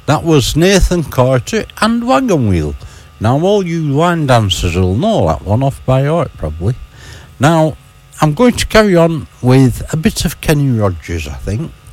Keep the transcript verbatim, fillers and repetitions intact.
That was Nathan Carter and Wagon Wheel. Now, all you line dancers will know that one off by heart, probably. Now, I'm going to carry on with a bit of Kenny Rogers, I think.